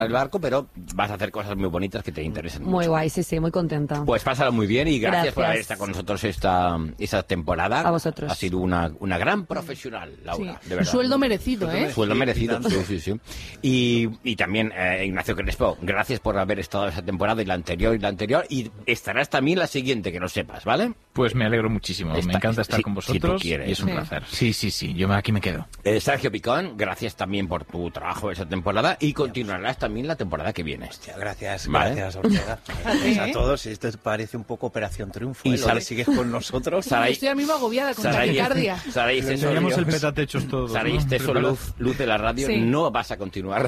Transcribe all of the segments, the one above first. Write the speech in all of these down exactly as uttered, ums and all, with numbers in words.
el barco, pero vas a hacer cosas muy bonitas que te interesan Muy mucho. guay, sí, sí, muy contenta. Pues pásalo muy bien y gracias, Gracias. por haber estado con nosotros esta, esta temporada. A vosotros. Ha sido una, una gran profesional, Laura, Sí. de verdad. Sueldo merecido, ¿eh? Sueldo Sí, merecido, y sí, sí, sí. Y, y también, eh, Ignacio Crespo, gracias por haber estado esa temporada y la anterior y la anterior. Y estarás también la siguiente, que lo sepas, ¿vale? Pues me alegro muchísimo. Está- me encanta estar si- con si tú vosotros quieres. y es un Sí. placer. Sí, sí, sí. Yo me- aquí me quedo. Eh, Sergio Picón, gracias también por tu trabajo esa temporada y continuarás también la temporada que viene. Hostia, gracias, Vale. gracias, Ortega. Gracias a ¿Eh? todos. Esto parece un poco Operación Triunfo. Y ¿eh? Lo Sara- que sigues con nosotros. Saray- Estoy a mí mismo agobiada con Saray- taquicardia. Saray, Le eso, enseñamos el Dios. petatechos todos. Saray, ¿no? eso, Prepara- luz, luz de la radio, Sí. no vas a continuar.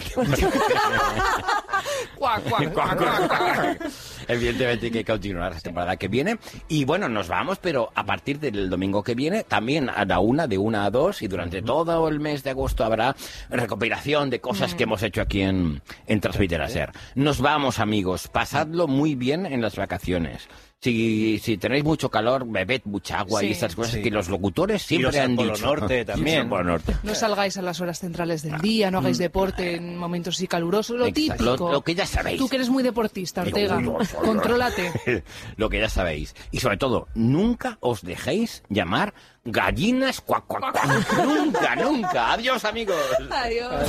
Cuac, cuac, Cuac, cuac, cuac, cuac. cuac. Evidentemente hay que continuar la temporada que viene. Y bueno, nos vamos, pero a partir del domingo que viene, también a la una, de una a dos, y durante todo el mes de agosto habrá recopilación de cosas que hemos hecho aquí en, en Transmitir a Ser. Nos vamos, amigos. Pasadlo muy bien en las vacaciones. Si, si tenéis mucho calor, bebed mucha agua Sí. y estas cosas Sí. que los locutores siempre Iros al han Polo dicho. Norte también. Iros al Polo Norte. No salgáis a las horas centrales del día, no hagáis deporte en momentos así calurosos, lo Exacto. típico. Lo- lo que ya sabéis. Tú que eres muy deportista, Ortega, Uy, uy, uy, contrólate. Lo que ya sabéis. Y sobre todo, nunca os dejéis llamar gallinas cuac, cuac, cuac. Nunca, nunca. Adiós, amigos. Adiós.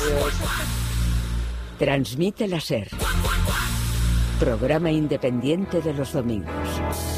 Transmite la SER. Programa independiente de los domingos.